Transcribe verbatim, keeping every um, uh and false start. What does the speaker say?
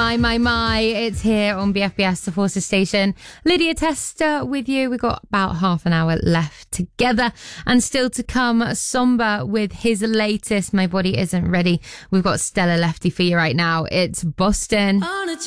My, my, my, it's here on B F B S, the Forces Station. Lydia Tester with you. We've got about half an hour left together. And still to come, Somber with his latest, My Body Isn't Ready. We've got Stella Lefty for you right now. It's Boston. On a